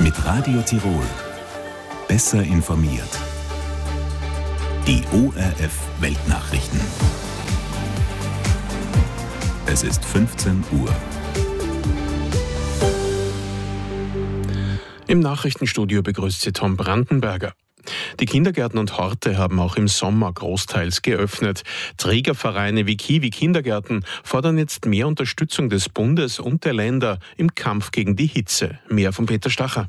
Mit Radio Tirol. Besser informiert. Die ORF Weltnachrichten. Es ist 15 Uhr. Im Nachrichtenstudio begrüßt Sie Tom Brandenberger. Die Kindergärten und Horte haben auch im Sommer großteils geöffnet. Trägervereine wie Kiwi Kindergärten fordern jetzt mehr Unterstützung des Bundes und der Länder im Kampf gegen die Hitze. Mehr von Peter Stacher.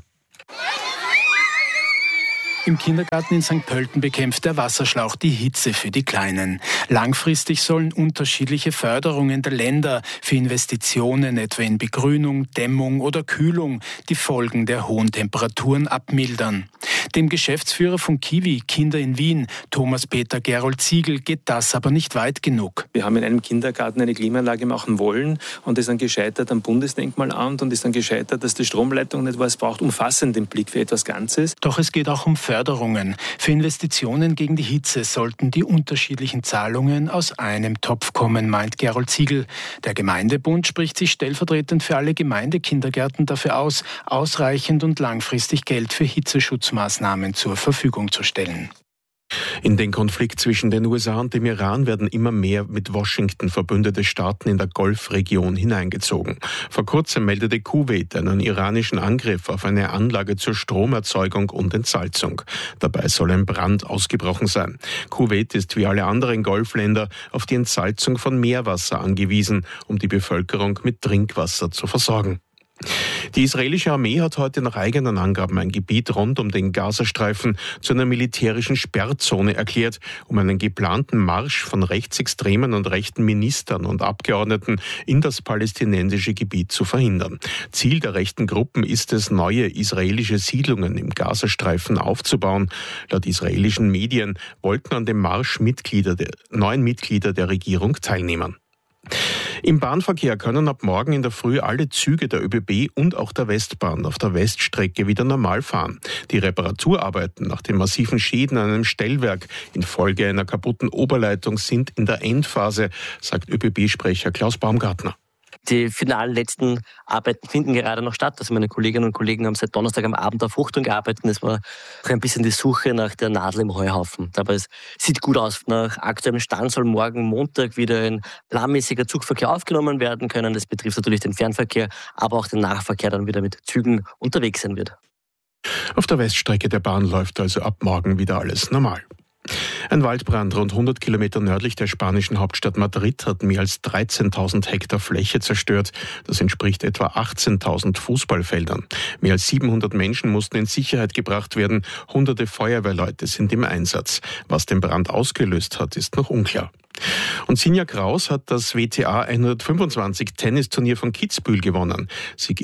Im Kindergarten in St. Pölten bekämpft der Wasserschlauch die Hitze für die Kleinen. Langfristig sollen unterschiedliche Förderungen der Länder für Investitionen, etwa in Begrünung, Dämmung oder Kühlung, die Folgen der hohen Temperaturen abmildern. Dem Geschäftsführer von Kiwi Kinder in Wien, Thomas Peter Gerold Ziegel, geht das aber nicht weit genug. Wir haben in einem Kindergarten eine Klimaanlage machen wollen und ist dann gescheitert am Bundesdenkmalamt und ist dann gescheitert, dass die Stromleitung nicht was braucht, umfassenden Blick für etwas Ganzes. Doch es geht auch um Förderungen. Für Investitionen gegen die Hitze sollten die unterschiedlichen Zahlungen aus einem Topf kommen, meint Gerold Ziegel. Der Gemeindebund spricht sich stellvertretend für alle Gemeindekindergärten dafür aus, ausreichend und langfristig Geld für Hitzeschutzmaßnahmen zur Verfügung zu stellen. In den Konflikt zwischen den USA und dem Iran werden immer mehr mit Washington verbündete Staaten in der Golfregion hineingezogen. Vor kurzem meldete Kuwait einen iranischen Angriff auf eine Anlage zur Stromerzeugung und Entsalzung. Dabei soll ein Brand ausgebrochen sein. Kuwait ist wie alle anderen Golfländer auf die Entsalzung von Meerwasser angewiesen, um die Bevölkerung mit Trinkwasser zu versorgen. Die israelische Armee hat heute nach eigenen Angaben ein Gebiet rund um den Gazastreifen zu einer militärischen Sperrzone erklärt, um einen geplanten Marsch von rechtsextremen und rechten Ministern und Abgeordneten in das palästinensische Gebiet zu verhindern. Ziel der rechten Gruppen ist es, neue israelische Siedlungen im Gazastreifen aufzubauen. Laut israelischen Medien wollten an dem Marsch neun Mitglieder der Regierung teilnehmen. Im Bahnverkehr können ab morgen in der Früh alle Züge der ÖBB und auch der Westbahn auf der Weststrecke wieder normal fahren. Die Reparaturarbeiten nach den massiven Schäden an einem Stellwerk infolge einer kaputten Oberleitung sind in der Endphase, sagt ÖBB-Sprecher Klaus Baumgartner. Die finalen letzten Arbeiten finden gerade noch statt. Also meine Kolleginnen und Kollegen haben seit Donnerstag am Abend auf Hochdruck gearbeitet. Es war ein bisschen die Suche nach der Nadel im Heuhaufen. Aber es sieht gut aus. Nach aktuellem Stand soll morgen Montag wieder ein planmäßiger Zugverkehr aufgenommen werden können. Das betrifft natürlich den Fernverkehr, aber auch den Nahverkehr dann wieder mit Zügen unterwegs sein wird. Auf der Weststrecke der Bahn läuft also ab morgen wieder alles normal. Ein Waldbrand rund 100 Kilometer nördlich der spanischen Hauptstadt Madrid hat mehr als 13.000 Hektar Fläche zerstört. Das entspricht etwa 18.000 Fußballfeldern. Mehr als 700 Menschen mussten in Sicherheit gebracht werden. Hunderte Feuerwehrleute sind im Einsatz. Was den Brand ausgelöst hat, ist noch unklar. Und Sinja Kraus hat das WTA 125 Tennisturnier von Kitzbühel gewonnen. Sie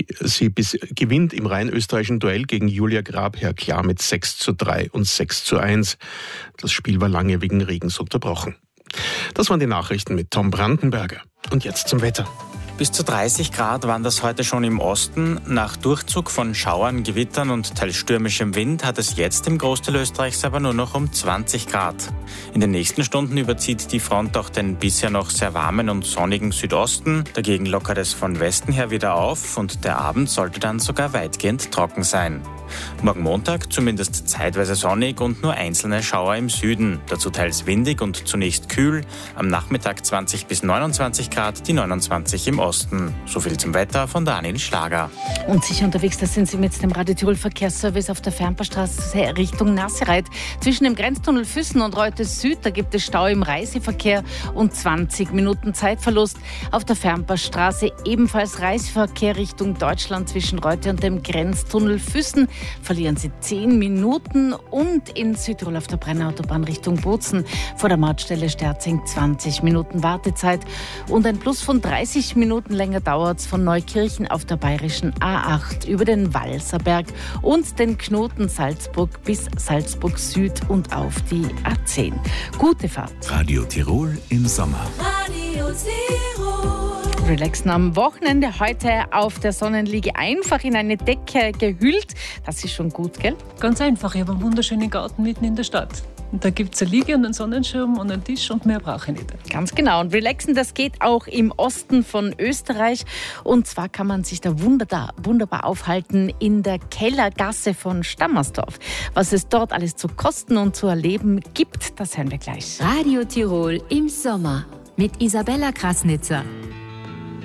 gewinnt im rein österreichischen Duell gegen Julia Grabherr klar mit 6:3 und 6:1. Das Spiel war lange wegen Regens unterbrochen. Das waren die Nachrichten mit Tom Brandenberger. Und jetzt zum Wetter. Bis zu 30 Grad waren das heute schon im Osten. Nach Durchzug von Schauern, Gewittern und teils stürmischem Wind hat es jetzt im Großteil Österreichs aber nur noch um 20 Grad. In den nächsten Stunden überzieht die Front auch den bisher noch sehr warmen und sonnigen Südosten. Dagegen lockert es von Westen her wieder auf und der Abend sollte dann sogar weitgehend trocken sein. Morgen Montag zumindest zeitweise sonnig und nur einzelne Schauer im Süden. Dazu teils windig und zunächst kühl. Am Nachmittag 20 bis 29 Grad, die 29 im Osten. So viel zum Wetter von Daniel Schlager. Und sicher unterwegs, das sind Sie mit dem Radio Tirol Verkehrsservice auf der Fernbahnstraße Richtung Nassereit. Zwischen dem Grenztunnel Füssen und Reute Süd, da gibt es Stau im Reiseverkehr und 20 Minuten Zeitverlust. Auf der Fernbahnstraße ebenfalls Reiseverkehr Richtung Deutschland zwischen Reute und dem Grenztunnel Füssen. Verlieren Sie 10 Minuten und in Südtirol auf der Brennautobahn Richtung Bozen vor der Mautstelle Sterzing 20 Minuten Wartezeit und ein Plus von 30 Minuten länger dauert es von Neukirchen auf der bayerischen A8 über den Walserberg und den Knoten Salzburg bis Salzburg Süd und auf die A10. Gute Fahrt. Radio Tirol im Sommer. Radio Tirol. Relaxen am Wochenende, heute auf der Sonnenliege einfach in eine Decke gehüllt. Das ist schon gut, gell? Ganz einfach, ich habe einen wunderschönen Garten mitten in der Stadt. Und da gibt es eine Liege und einen Sonnenschirm und einen Tisch und mehr brauche ich nicht. Ganz genau. Und relaxen, das geht auch im Osten von Österreich. Und zwar kann man sich da wunderbar aufhalten in der Kellergasse von Stammersdorf. Was es dort alles zu kosten und zu erleben gibt, das hören wir gleich. Radio Tirol im Sommer mit Isabella Krasnitzer.